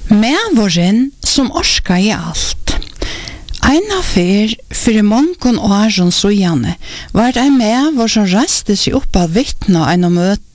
Mævoren som orska I alt. Ein affær fyrir mongon åren sojane var det en mævor som reiste seg opp av vittna en møte